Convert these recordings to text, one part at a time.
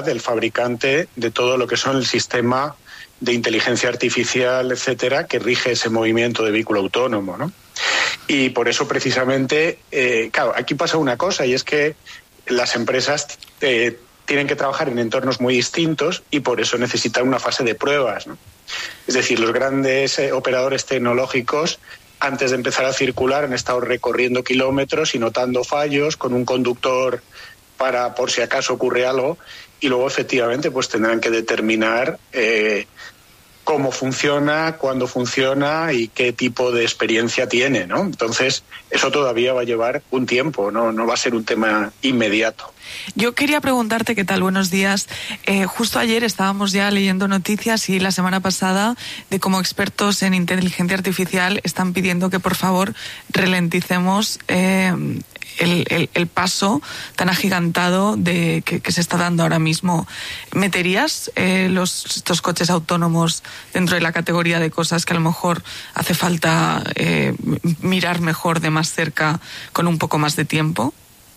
del fabricante de todo lo que son el sistema de inteligencia artificial, etcétera, que rige ese movimiento de vehículo autónomo, ¿no? Y por eso precisamente, claro, aquí pasa una cosa, y es que las empresas tienen que trabajar en entornos muy distintos y por eso necesitan una fase de pruebas, ¿no? Es decir, los grandes operadores tecnológicos, antes de empezar a circular, han estado recorriendo kilómetros y notando fallos con un conductor para por si acaso ocurre algo, y luego efectivamente pues tendrán que determinar cómo funciona, cuándo funciona y qué tipo de experiencia tiene, ¿no? Entonces, eso todavía va a llevar un tiempo, no va a ser un tema inmediato. Yo quería preguntarte, ¿qué tal? Buenos días. Justo ayer estábamos ya leyendo noticias y la semana pasada de cómo expertos en inteligencia artificial están pidiendo que por favor ralenticemos el paso tan agigantado que se está dando ahora mismo. ¿Meterías estos coches autónomos dentro de la categoría de cosas que a lo mejor hace falta mirar mejor de más cerca con un poco más de tiempo?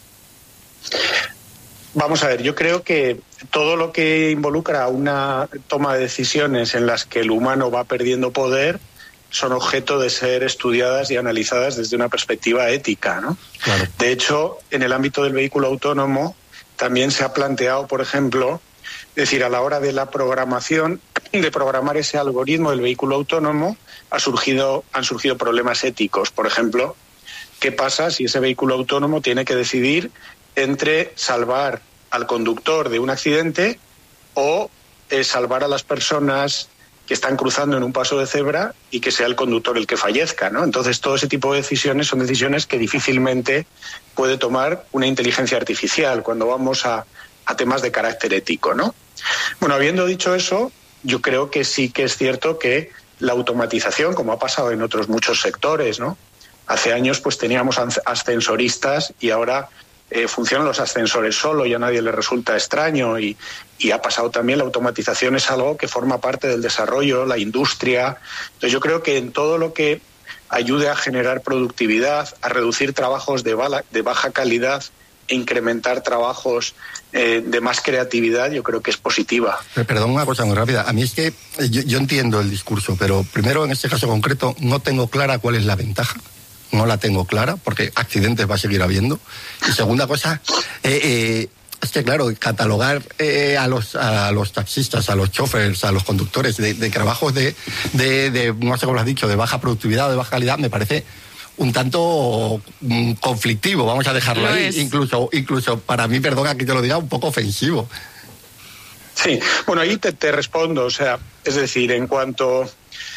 Vamos a ver, yo creo que todo lo que involucra una toma de decisiones en las que el humano va perdiendo poder son objeto de ser estudiadas y analizadas desde una perspectiva ética, ¿no? Claro. De hecho, en el ámbito del vehículo autónomo también se ha planteado, por ejemplo, es decir, a la hora de la programación, de programar ese algoritmo del vehículo autónomo, han surgido problemas éticos. Por ejemplo, ¿qué pasa si ese vehículo autónomo tiene que decidir entre salvar al conductor de un accidente o salvar a las personas que están cruzando en un paso de cebra y que sea el conductor el que fallezca, ¿no? Entonces, todo ese tipo de decisiones son decisiones que difícilmente puede tomar una inteligencia artificial cuando vamos a temas de carácter ético, ¿no? Bueno, habiendo dicho eso, yo creo que sí que es cierto que la automatización, como ha pasado en otros muchos sectores, ¿no? Hace años pues teníamos ascensoristas y ahora funcionan los ascensores solo y a nadie le resulta extraño, y ha pasado también. La automatización es algo que forma parte del desarrollo, la industria. Entonces yo creo que en todo lo que ayude a generar productividad, a reducir trabajos de baja calidad e incrementar trabajos de más creatividad, yo creo que es positiva. Perdón, una cosa muy rápida. A mí es que yo entiendo el discurso, pero primero en este caso concreto no tengo clara cuál es la ventaja. No la tengo clara, porque accidentes va a seguir habiendo. Y segunda cosa, es que claro, catalogar a los taxistas, a los choferes, a los conductores de trabajos de no sé cómo lo has dicho, de baja productividad o de baja calidad, me parece un tanto conflictivo, vamos a dejarlo ahí. Incluso para mí, perdona que te lo diga, un poco ofensivo. Sí, bueno, ahí te respondo, o sea, es decir, en cuanto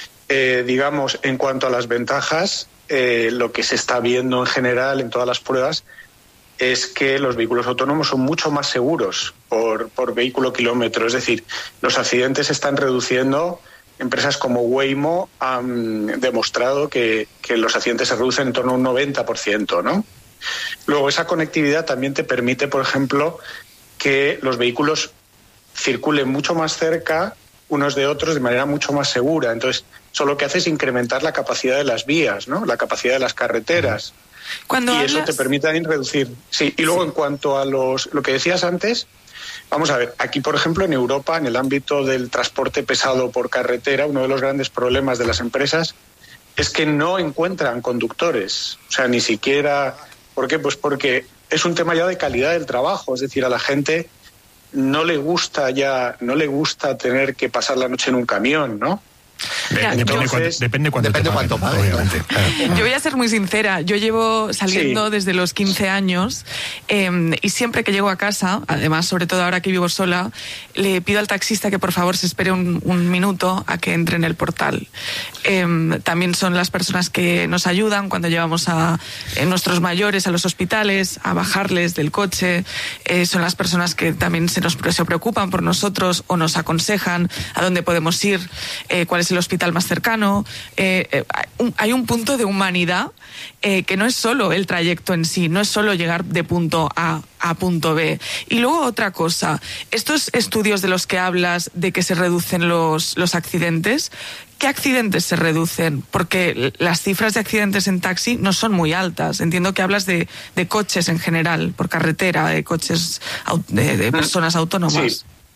a las ventajas, lo que se está viendo en general en todas las pruebas es que los vehículos autónomos son mucho más seguros por vehículo kilómetro. Es decir, los accidentes se están reduciendo. Empresas como Waymo han demostrado que los accidentes se reducen en torno a un 90%, ¿no? Luego, esa conectividad también te permite, por ejemplo, que los vehículos circulen mucho más cerca unos de otros de manera mucho más segura. Entonces, eso lo que hace es incrementar la capacidad de las vías, ¿no? La capacidad de las carreteras. Eso te permite también reducir. Sí, y luego en cuanto a lo que decías antes, vamos a ver, aquí por ejemplo en Europa, en el ámbito del transporte pesado por carretera, uno de los grandes problemas de las empresas es que no encuentran conductores. O sea, ni siquiera... ¿Por qué? Pues porque es un tema ya de calidad del trabajo. Es decir, a la gente no le gusta tener que pasar la noche en un camión, ¿no? Depende cuánto pague, obviamente. Yo voy a ser muy sincera. Yo llevo saliendo desde los 15 años y siempre que llego a casa, además, sobre todo ahora que vivo sola, le pido al taxista que por favor se espere un minuto a que entre en el portal. También son las personas que nos ayudan cuando llevamos a nuestros mayores a los hospitales, a bajarles del coche. Son las personas que también se preocupan por nosotros o nos aconsejan a dónde podemos ir, cuál es el hospital más cercano. Hay un punto de humanidad que no es solo el trayecto en sí, no es solo llegar de punto A a punto B. Y luego otra cosa, estos estudios de los que hablas de que se reducen los accidentes, ¿qué accidentes se reducen? Porque las cifras de accidentes en taxi no son muy altas. Entiendo que hablas de coches en general, por carretera, de coches de personas autónomas. Sí.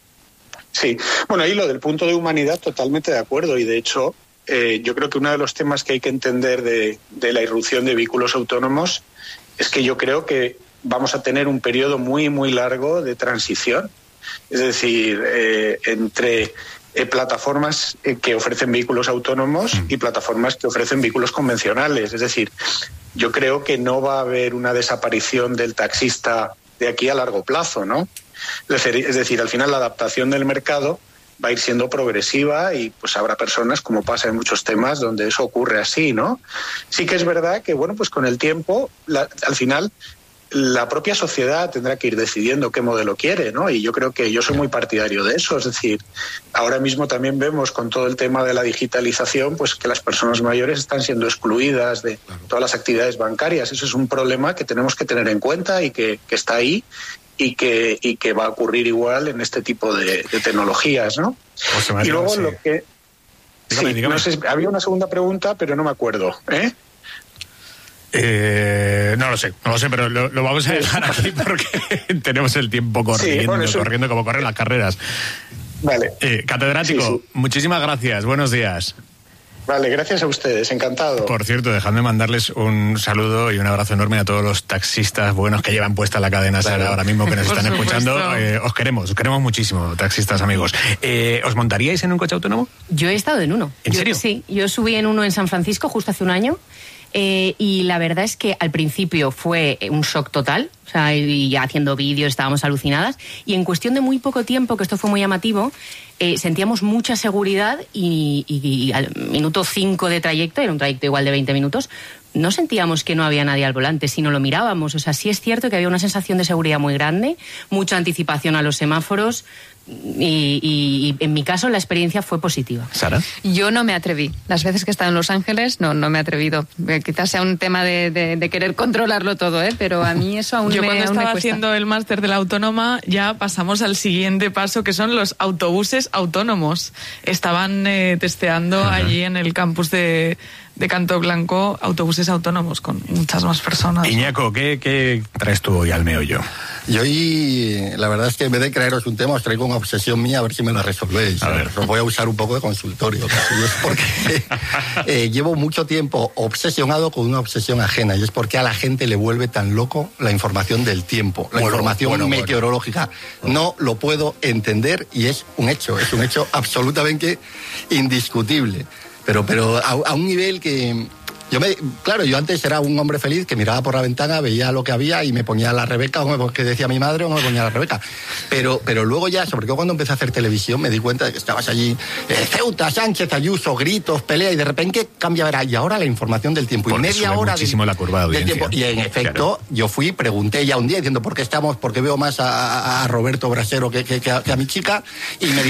Sí, bueno, y lo del punto de humanidad, totalmente de acuerdo. Y de hecho, yo creo que uno de los temas que hay que entender de la irrupción de vehículos autónomos es que yo creo que vamos a tener un periodo muy, muy largo de transición. Es decir, entre plataformas que ofrecen vehículos autónomos y plataformas que ofrecen vehículos convencionales. Es decir, yo creo que no va a haber una desaparición del taxista de aquí a largo plazo, ¿no? Es decir, al final la adaptación del mercado va a ir siendo progresiva y pues habrá personas, como pasa en muchos temas, donde eso ocurre así, ¿no? Sí que es verdad que, bueno, pues con el tiempo, al final, la propia sociedad tendrá que ir decidiendo qué modelo quiere, ¿no? Y yo creo que yo soy muy partidario de eso. Es decir, ahora mismo también vemos con todo el tema de la digitalización, pues que las personas mayores están siendo excluidas de todas las actividades bancarias. Eso es un problema que tenemos que tener en cuenta y que está ahí y que va a ocurrir igual en este tipo de tecnologías, ¿no? Y luego lo que... Dígame. No sé, había una segunda pregunta, pero no me acuerdo, ¿eh? No lo sé, pero lo vamos a dejar aquí porque tenemos el tiempo corriendo como corren las carreras. Vale. Catedrático, muchísimas gracias, buenos días. Vale, gracias a ustedes, encantado. Por cierto, dejadme mandarles un saludo y un abrazo enorme a todos los taxistas buenos que llevan puesta la cadena SER ahora mismo, que nos están escuchando. Os queremos muchísimo, taxistas amigos. ¿Os montaríais en un coche autónomo? Yo he estado en uno. ¿En serio? Sí, yo subí en uno en San Francisco justo hace un año. Y la verdad es que al principio fue un shock total, o sea, y haciendo vídeos estábamos alucinadas, y en cuestión de muy poco tiempo, que esto fue muy llamativo, sentíamos mucha seguridad y al minuto 5 de trayecto, era un trayecto igual de 20 minutos, no sentíamos que no había nadie al volante, sino lo mirábamos. O sea, sí es cierto que había una sensación de seguridad muy grande, mucha anticipación a los semáforos, y en mi caso la experiencia fue positiva. ¿Sara? Yo no me atreví. Las veces que he estado en Los Ángeles no me he atrevido. Quizás sea un tema de querer controlarlo todo, pero a mí eso aún Yo cuando estaba cuesta. haciendo el máster de la autónoma ya pasamos al siguiente paso, que son los autobuses autónomos. Estaban testeando allí en el campus de Canto Blanco autobuses autónomos con muchas más personas. Iñaco, ¿qué traes tú hoy al meollo? Yo hoy, la verdad es que en vez de creeros un tema, os traigo una obsesión mía, a ver si me la resolvéis. A ver. Os voy a usar un poco de consultorio, casi, y es porque llevo mucho tiempo obsesionado con una obsesión ajena, y es porque a la gente le vuelve tan loco la información del tiempo, la información meteorológica. No lo puedo entender y es un hecho absolutamente indiscutible. Pero a un nivel que... Yo antes era un hombre feliz que miraba por la ventana, veía lo que había y me ponía la Rebeca, o que decía mi madre, o me ponía la Rebeca. Pero luego ya, sobre todo cuando empecé a hacer televisión, me di cuenta de que estabas allí, Ceuta, Sánchez, Ayuso, gritos, pelea, y de repente cambia, y ahora la información del tiempo. Porque y media hora muchísimo la curva de audiencia. del tiempo. Y en efecto, yo pregunté ya un día diciendo porque veo más a Roberto Brasero que a mi chica, y me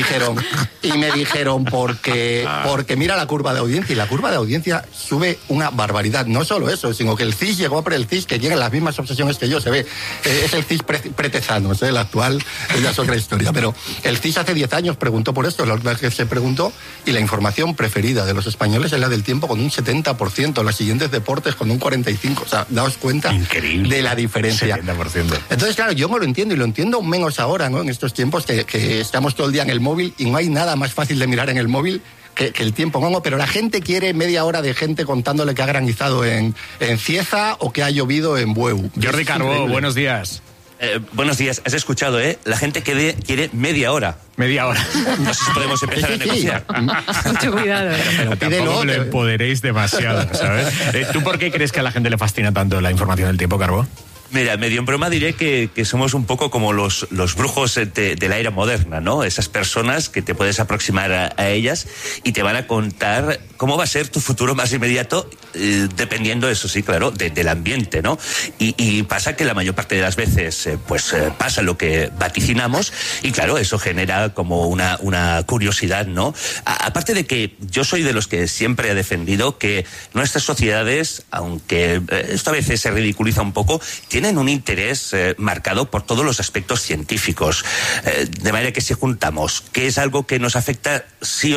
dijeron porque mira la curva de audiencia, y la curva de audiencia sube una barbaridad. No solo eso, sino que el CIS llegó a el CIS, que llegan las mismas obsesiones que yo, se ve. Es el CIS pretezano, el actual, ya es otra historia. Pero el CIS hace 10 años preguntó por esto, la última vez que se preguntó, y la información preferida de los españoles es la del tiempo con un 70%, los siguientes deportes con un 45%. O sea, daos cuenta increíble de la diferencia. 70%. Entonces, claro, yo me lo entiendo, y lo entiendo menos ahora, ¿no? En estos tiempos que estamos todo el día en el móvil, y no hay nada más fácil de mirar en el móvil que el tiempo, ¿no? Pero la gente quiere media hora de gente contándole que ha granizado en Cieza o que ha llovido en Bueu. Jordi Carbó, buenos días. Buenos días, has escuchado, La gente quiere media hora. Media hora. No sé si podemos empezar a negociar. Mucho cuidado. Pero tampoco lo empoderéis demasiado, ¿sabes? ¿Tú por qué crees que a la gente le fascina tanto la información del tiempo, Carbó? Mira, medio en broma diré que somos un poco como los brujos de la era moderna, ¿no? Esas personas que te puedes aproximar a ellas y te van a contar cómo va a ser tu futuro más inmediato, dependiendo, eso sí, claro, del ambiente, ¿no? Y pasa que la mayor parte de las veces, pasa lo que vaticinamos, y claro, eso genera como una curiosidad, ¿no? Aparte de que yo soy de los que siempre he defendido que nuestras sociedades, aunque esto a veces se ridiculiza un poco, tienen un interés marcado por todos los aspectos científicos. De manera que si juntamos que es algo que nos afecta sí o sí,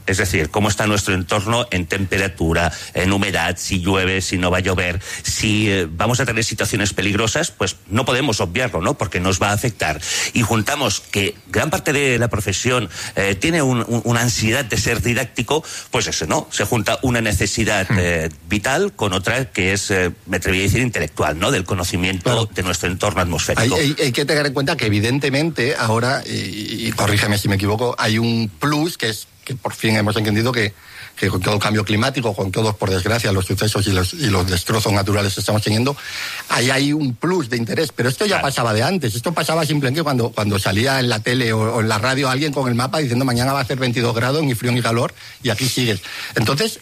Es decir, cómo está nuestro entorno en temperatura, en humedad, si llueve, si no va a llover, si vamos a tener situaciones peligrosas, pues no podemos obviarlo, ¿no? Porque nos va a afectar. Y juntamos que gran parte de la profesión tiene una ansiedad de ser didáctico, pues eso, ¿no? Se junta una necesidad vital con otra que es, me atrevería a decir, intelectual, ¿no? Del conocimiento de nuestro entorno atmosférico. Hay que tener en cuenta que evidentemente ahora, y corrígeme si me equivoco, hay un plus que es que por fin hemos entendido que con todo el cambio climático, con todos, por desgracia, los sucesos y los destrozos naturales que estamos teniendo, ahí hay un plus de interés. Pero esto ya pasaba de antes. Esto pasaba simplemente cuando salía en la tele o en la radio alguien con el mapa diciendo mañana va a hacer 22 grados, ni frío ni calor, y aquí sigues. Entonces,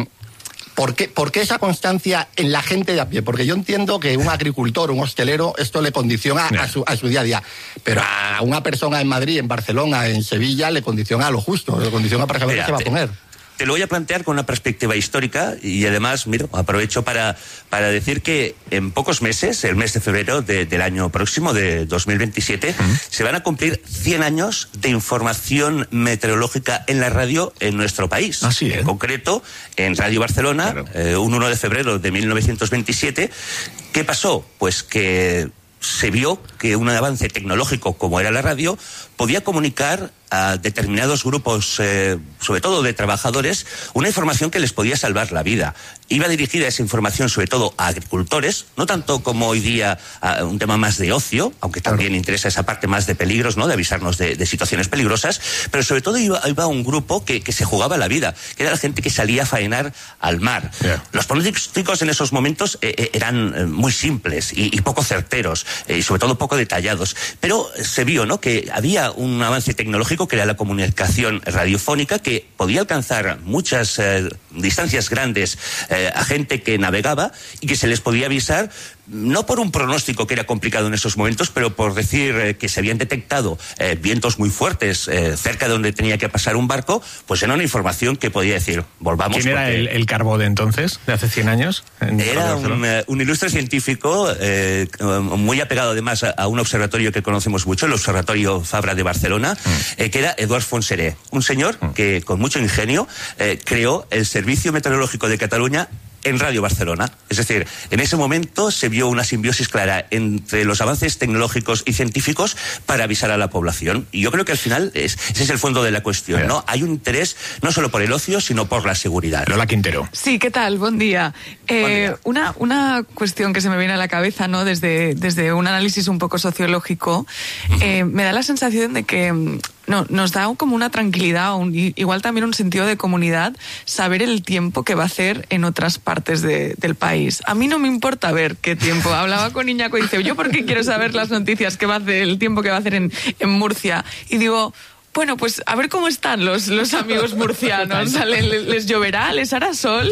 ¿por qué esa constancia en la gente de a pie? Porque yo entiendo que un agricultor, un hostelero, esto le condiciona a su día a día. Pero a una persona en Madrid, en Barcelona, en Sevilla, le condiciona a lo justo, le condiciona para saber qué se va a poner. Te lo voy a plantear con una perspectiva histórica y además, mira, aprovecho para decir que en pocos meses, el mes de febrero del año próximo, de 2027, se van a cumplir 100 años de información meteorológica en la radio en nuestro país. Así, En concreto, en Radio Barcelona, un 1 de febrero de 1927. ¿Qué pasó? Pues que se vio que un avance tecnológico como era la radio podía comunicar a determinados grupos, sobre todo de trabajadores, una información que les podía salvar la vida. Iba dirigida esa información sobre todo a agricultores, no tanto como hoy día a un tema más de ocio, aunque también interesa esa parte más de peligros, ¿no? De avisarnos de situaciones peligrosas, pero sobre todo iba un grupo que se jugaba la vida, que era la gente que salía a faenar al mar. Los pronósticos en esos momentos eran muy simples y poco certeros, y sobre todo poco detallados, pero se vio, ¿no? Que había un avance tecnológico que era la comunicación radiofónica, que podía alcanzar muchas distancias grandes a gente que navegaba y que se les podía avisar, no por un pronóstico que era complicado en esos momentos, pero por decir que se habían detectado vientos muy fuertes cerca de donde tenía que pasar un barco, pues era una información que podía decir, volvamos. ¿Quién era el Carbó de entonces, de hace 100 años? Era un ilustre científico, muy apegado además a un observatorio que conocemos mucho, el Observatorio Fabra de Barcelona, que era Eduard Fonseré, un señor que con mucho ingenio creó el Servicio Meteorológico de Cataluña en Radio Barcelona. Es decir, en ese momento se vio una simbiosis clara entre los avances tecnológicos y científicos para avisar a la población. Y yo creo que al final ese es el fondo de la cuestión, ¿no? Hay un interés no solo por el ocio, sino por la seguridad. Lola Quintero. Sí, ¿qué tal? Buen día. Una cuestión que se me viene a la cabeza, ¿no? Desde un análisis un poco sociológico, me da la sensación de que nos da como una tranquilidad, igual también un sentido de comunidad, saber el tiempo que va a hacer en otras partes del país. A mí no me importa ver qué tiempo. Hablaba con Iñaco y dice, ¿yo por qué quiero saber las noticias que va a hacer, el tiempo que va a hacer en Murcia? Y digo, bueno, pues a ver cómo están los amigos murcianos. ¿Les lloverá? ¿Les hará sol?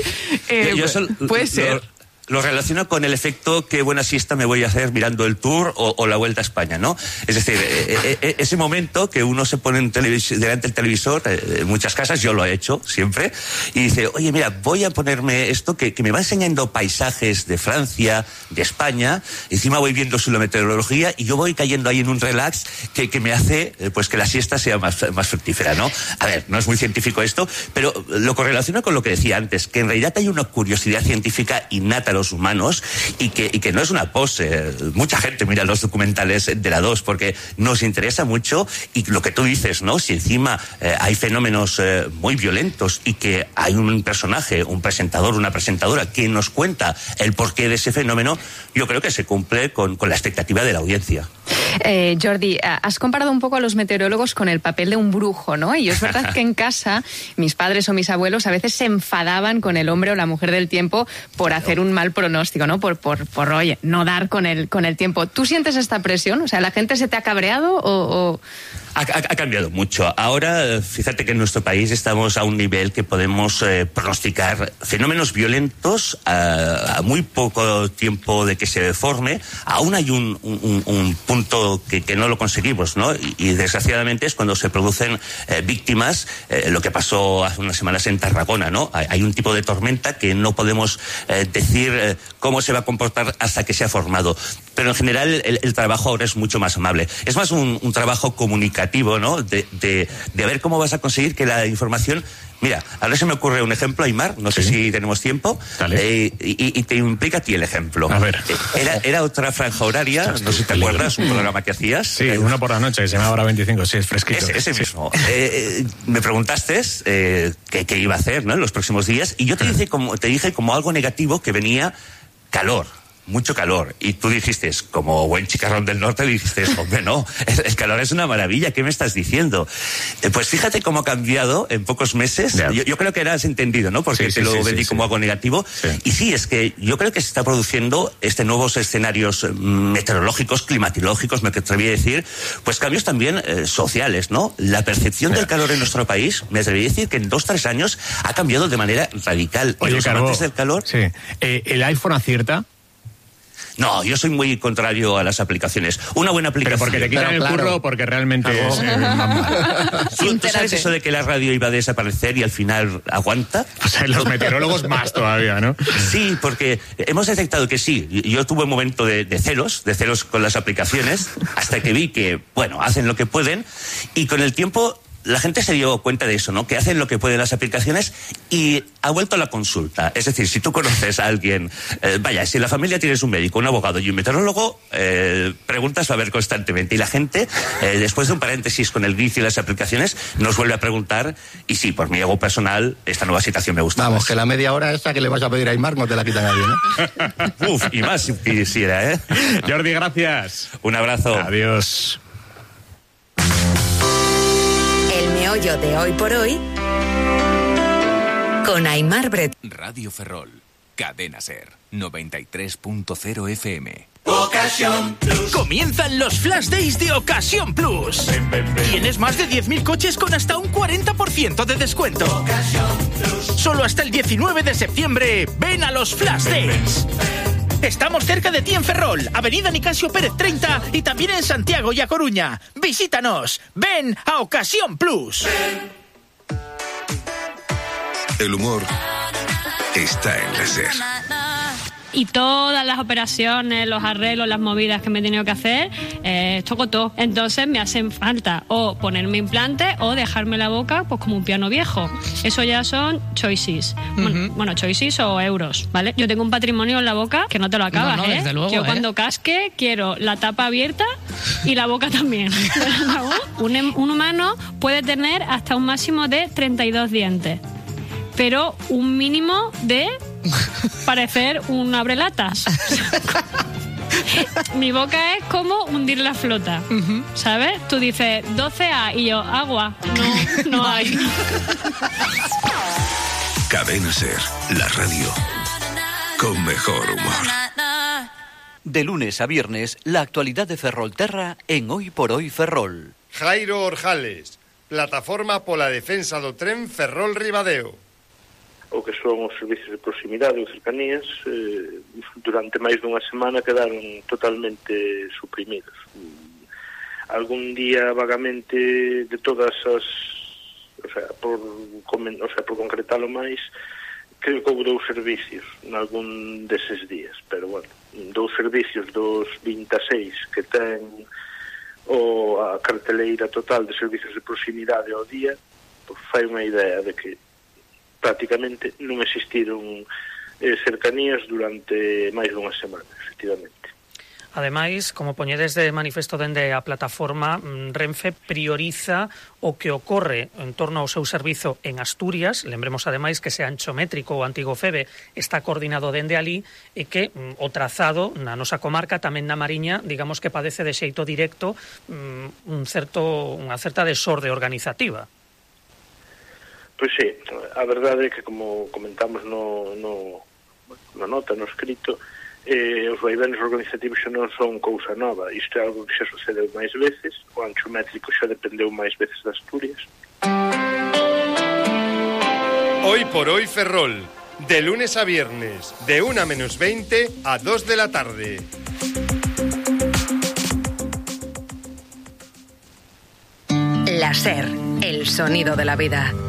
Puede ser. Lo relaciono con el efecto qué buena siesta me voy a hacer mirando el Tour o la Vuelta a España, ¿no? Es decir, ese momento que uno se pone delante del televisor, en muchas casas, yo lo he hecho siempre, y dice, oye, mira, voy a ponerme esto que me va enseñando paisajes de Francia, de España, encima voy viendo su meteorología y yo voy cayendo ahí en un relax que me hace pues que la siesta sea más fructífera, ¿no? A ver, no es muy científico esto, pero lo correlaciono con lo que decía antes, que en realidad hay una curiosidad científica innata los humanos y que no es una pose. Mucha gente mira los documentales de la 2 porque nos interesa mucho, y lo que tú dices, ¿no? Si encima hay fenómenos muy violentos y que hay un personaje, un presentador, una presentadora que nos cuenta el porqué de ese fenómeno, yo creo que se cumple con la expectativa de la audiencia. Jordi, has comparado un poco a los meteorólogos con el papel de un brujo, ¿no? Y es verdad que en casa mis padres o mis abuelos a veces se enfadaban con el hombre o la mujer del tiempo por hacer un mal pronóstico, ¿no? Por oye, no dar con el tiempo. ¿Tú sientes esta presión? O sea, ¿la gente se te ha cabreado o...? Ha cambiado mucho. Ahora, fíjate que en nuestro país estamos a un nivel que podemos pronosticar fenómenos violentos a muy poco tiempo de que se forme. Aún hay un punto que no lo conseguimos, ¿no? Y desgraciadamente es cuando se producen víctimas, lo que pasó hace unas semanas en Tarragona, ¿no? Hay un tipo de tormenta que no podemos decir cómo se va a comportar hasta que se ha formado. pero en general el trabajo ahora es mucho más amable. Es más un trabajo comunicativo, ¿no? De ver cómo vas a conseguir que la información... Mira, ahora se me ocurre un ejemplo, Aimar, no sé si tenemos tiempo, y te implica a ti el ejemplo. A ver. Era otra franja horaria, no sé si te acuerdas, un programa que hacías. Sí, uno por la noche, que se llama Hora 25, sí, es fresquito. Ese mismo. Me preguntaste qué iba a hacer, ¿no?, en los próximos días, y yo te dije como algo negativo que venía calor. Mucho calor. Y tú dijiste, como buen chicarrón del norte, dijiste, hombre, no, el calor es una maravilla, ¿qué me estás diciendo? Pues fíjate cómo ha cambiado en pocos meses. Yo creo que eras entendido, ¿no? Porque te lo vendí como algo negativo. Sí. Y sí, es que yo creo que se está produciendo nuevos escenarios meteorológicos, climatológicos, me atrevería a decir, pues cambios también sociales, ¿no? La percepción del calor en nuestro país, me atrevería a decir que en 2-3 años ha cambiado de manera radical. Oye, y los amantes del calor... Sí. ¿El iPhone acierta? No, yo soy muy contrario a las aplicaciones. Una buena aplicación... ¿Pero porque te quitan el curro o porque realmente es ¿Tú sabes eso de que la radio iba a desaparecer y al final aguanta? O sea, los meteorólogos más todavía, ¿no? Sí, porque hemos detectado que sí. Yo tuve un momento de celos con las aplicaciones, hasta que vi que, bueno, hacen lo que pueden, y con el tiempo... La gente se dio cuenta de eso, ¿no? Que hacen lo que pueden las aplicaciones y ha vuelto a la consulta. Es decir, si tú conoces a alguien, si en la familia tienes un médico, un abogado y un meteorólogo, preguntas va a haber constantemente. Y la gente, después de un paréntesis con el GRIF y las aplicaciones, nos vuelve a preguntar. Y sí, por mi ego personal, esta nueva situación me gusta. Vamos, más. Que la media hora esa que le vas a pedir a Aimar no te la quita nadie, ¿no? Uf, y más si quisiera, ¿eh? Jordi, gracias. Un abrazo. Adiós. Meollo de hoy por hoy con Aimar Bret. Radio Ferrol, Cadena Ser, 93.0 FM. Ocasión Plus. Comienzan los Flash Days de Ocasión Plus. Tienes más de 10.000 coches con hasta un 40% de descuento. Ocasión Plus. Solo hasta el 19 de septiembre, ven a los Flash Days. Estamos cerca de ti en Ferrol, Avenida Nicasio Pérez 30 y también en Santiago y A Coruña. Visítanos. Ven a Ocasión Plus. El humor está en la SER. Y todas las operaciones, los arreglos, las movidas que me he tenido que hacer, toco todo. Entonces me hacen falta o ponerme implante o dejarme la boca pues como un piano viejo. Eso ya son choices. Bueno, choices o euros, ¿vale? Yo tengo un patrimonio en la boca que no te lo acabas, no, desde luego, Yo cuando casque quiero la tapa abierta y la boca también. Un humano puede tener hasta un máximo de 32 dientes, pero un mínimo de parecer un abrelatas. Mi boca es como hundir la flota, ¿sabes? Tú dices 12A y yo, agua. No hay. Cadena Ser, la radio con mejor humor. De lunes a viernes, la actualidad de Ferrolterra en Hoy por Hoy Ferrol. Jairo Orjales, plataforma pola defensa do tren Ferrol-Ribadeo. O que son os servicios de proximidade ou cercanías durante máis dunha semana quedaron totalmente suprimidos. Algún día vagamente de todas as por concretalo máis, creo que houve 2 servicios nalgún deses días, pero bueno, 2 servicios dos 26 que ten a carteleira total de servicios de proximidade ao día, pues fai unha idea de que prácticamente non existiron cercanías durante máis dunha semana, efectivamente. Ademais, como poñedes de manifesto dende a plataforma, Renfe prioriza o que ocorre en torno ao seu servizo en Asturias. Lembremos ademais que ese ancho métrico ou antigo FEBE está coordinado dende ali e que o trazado na nosa comarca, tamén na Mariña, digamos que padece de xeito directo unha certa desorde organizativa. Pois sí, a verdade é que, como comentamos na nota, no escrito, os vaivenes organizativos xa non son cousa nova. Isto é algo que xa sucedeu máis veces. O ancho métrico xa dependeu máis veces de Asturias. Hoy por hoy Ferrol, de lunes a viernes, de 1:20 a 2 de la tarde. La SER, el sonido de la vida.